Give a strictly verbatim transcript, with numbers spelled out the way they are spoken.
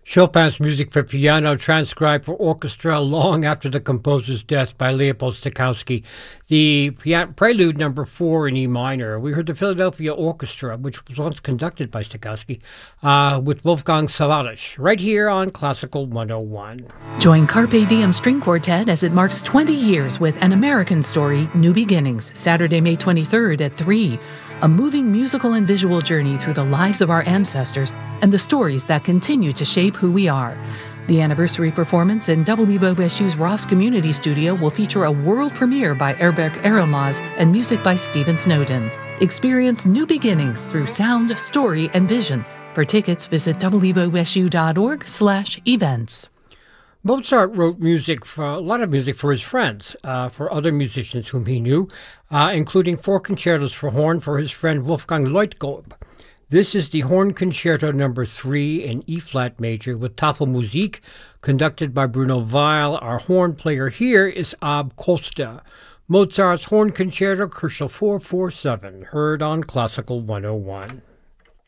Chopin's music for piano transcribed for orchestra long after the composer's death by Leopold Stokowski. The piano, Prelude number four in E minor. We heard the Philadelphia Orchestra, which was once conducted by Stokowski, uh, with Wolfgang Sawallisch, right here on Classical one oh one. Join Carpe Diem String Quartet as it marks twenty years with An American Story, New Beginnings, Saturday, May twenty-third at three. A moving musical and visual journey through the lives of our ancestors and the stories that continue to shape who we are. The anniversary performance in W O S U's Ross Community Studio will feature a world premiere by Erberk Erilmaz and music by Stephen Snowden. Experience new beginnings through sound, story, and vision. For tickets, visit wosu.org slash events. Mozart wrote music for a lot of music for his friends, uh, for other musicians whom he knew, uh, including four concertos for horn for his friend Wolfgang Leutgeb. This is the Horn Concerto number three in E-flat major with Tafelmusik, conducted by Bruno Weil. Our horn player here is Ab Costa. Mozart's Horn Concerto, Köchel four forty-seven, heard on Classical one oh one.